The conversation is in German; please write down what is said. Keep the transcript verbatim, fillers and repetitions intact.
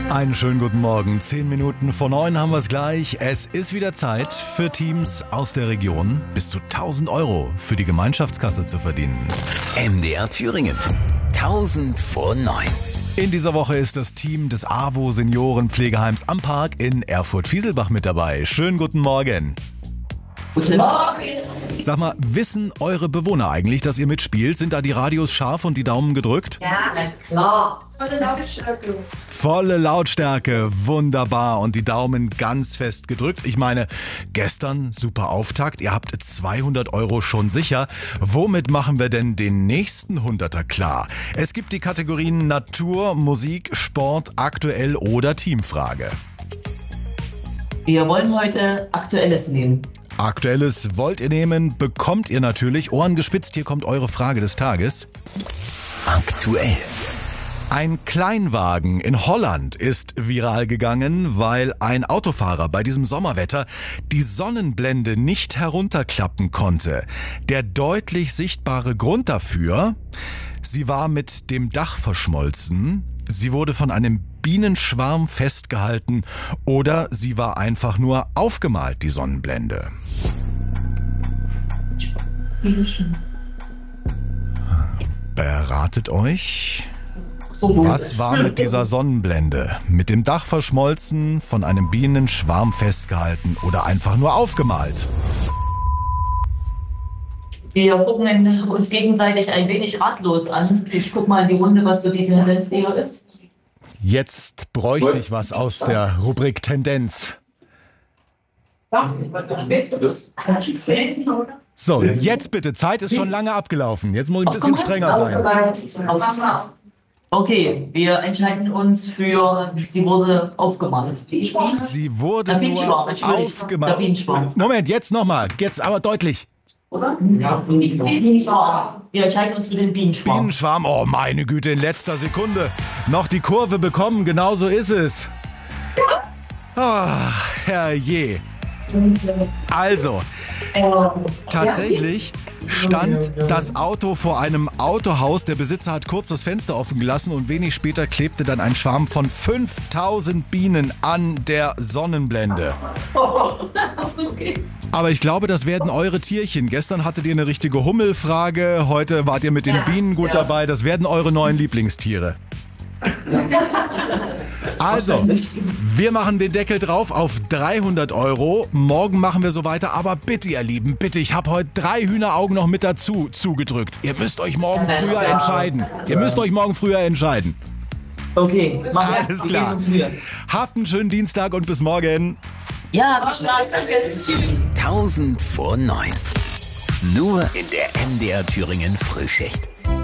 Einen schönen guten Morgen. Zehn Minuten vor neun haben wir es gleich. Es ist wieder Zeit für Teams aus der Region, bis zu tausend Euro für die Gemeinschaftskasse zu verdienen. M D R Thüringen. tausend vor neun. In dieser Woche ist das Team des AWO Seniorenpflegeheims am Park in Erfurt-Fieselbach mit dabei. Schönen guten Morgen. Guten Morgen. Sag mal, wissen eure Bewohner eigentlich, dass ihr mitspielt? Sind da die Radios scharf und die Daumen gedrückt? Ja, klar. Volle Lautstärke. Volle Lautstärke, wunderbar. Und die Daumen ganz fest gedrückt. Ich meine, gestern super Auftakt. Ihr habt zweihundert Euro schon sicher. Womit machen wir denn den nächsten Hunderter klar? Es gibt die Kategorien Natur, Musik, Sport, Aktuell oder Teamfrage. Wir wollen heute Aktuelles nehmen. Aktuelles wollt ihr nehmen, bekommt ihr natürlich. Ohren gespitzt, hier kommt eure Frage des Tages. Aktuell. Ein Kleinwagen in Holland ist viral gegangen, weil ein Autofahrer bei diesem Sommerwetter die Sonnenblende nicht herunterklappen konnte. Der deutlich sichtbare Grund dafür: sie war mit dem Dach verschmolzen, sie wurde von einem Bienenschwarm festgehalten oder sie war einfach nur aufgemalt, die Sonnenblende. Beratet euch. Was war mit dieser Sonnenblende? Mit dem Dach verschmolzen, von einem Bienenschwarm festgehalten oder einfach nur aufgemalt? Wir gucken uns gegenseitig ein wenig ratlos an. Ich guck mal in die Runde, was so die Tendenz eher ist. Jetzt bräuchte ich was aus der Rubrik Tendenz. So, jetzt bitte. Zeit ist schon lange abgelaufen. Jetzt muss ich ein bisschen strenger sein. Okay, wir entscheiden uns für, sie wurde aufgemalt. Sie wurde Der nur Bienenschwarm, Entschuldigung. Der aufgemalt. Bienenschwarm. Moment, jetzt nochmal. Jetzt aber deutlich. Oder? Ja, Bienenschwarm. Wir entscheiden uns für den Bienenschwarm. Bienenschwarm, oh meine Güte, in letzter Sekunde noch die Kurve bekommen, genau so ist es. Ach, herrje. Also, tatsächlich stand das Auto vor einem Autohaus. Der Besitzer hat kurz das Fenster offen gelassen und wenig später klebte dann ein Schwarm von fünftausend Bienen an der Sonnenblende. Okay. Aber ich glaube, das werden eure Tierchen. Gestern hattet ihr eine richtige Hummelfrage, heute wart ihr mit den Bienen gut dabei. Das werden eure neuen Lieblingstiere. Also, wir machen den Deckel drauf auf dreihundert Euro. Morgen machen wir so weiter. Aber bitte, ihr Lieben, bitte, ich habe heute drei Hühneraugen noch mit dazu zugedrückt. Ihr müsst euch morgen früher entscheiden. Ihr müsst euch morgen früher entscheiden. Okay, machen wir. Alles Wir klar. geben uns Mühe. Habt einen schönen Dienstag und bis morgen. Ja, viel Spaß. Danke. Tschüss. tausend vor neun. Nur in der M D R Thüringen Frühschicht.